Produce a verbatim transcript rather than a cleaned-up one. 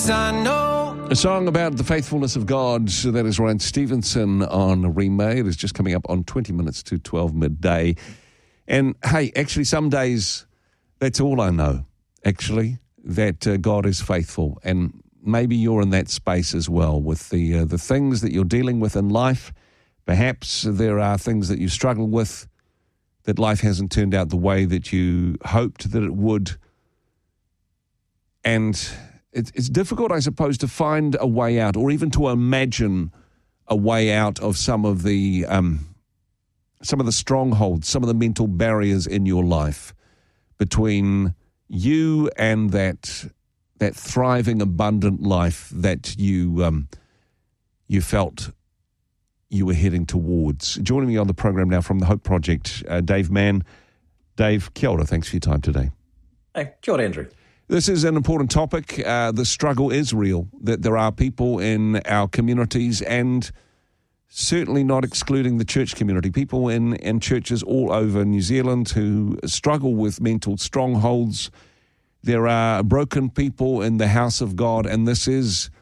I know. A song about the faithfulness of God. So that is Ryan Stevenson on Remade. It is just coming up on twenty minutes to twelve midday. And hey, actually, some days that's all I know, actually, that uh, God is faithful. And maybe you're in that space as well with the uh, the things that you're dealing with in life. Perhaps there are things that you struggle with, that life hasn't turned out the way that you hoped that it would. And it's, it's difficult, I suppose, to find a way out, or even to imagine a way out of some of the um, some of the strongholds, some of the mental barriers in your life between you and that that thriving, abundant life that you um, you felt you were heading towards. Joining me on the program now from the Hope Project, uh, Dave Mann. Dave, kia ora, thanks for your time today. Hey, kia ora, Andrew. This is an important topic. Uh, the struggle is real, that there are people in our communities, and certainly not excluding the church community, people in, in churches all over New Zealand who struggle with mental strongholds. There are broken people in the house of God, and this is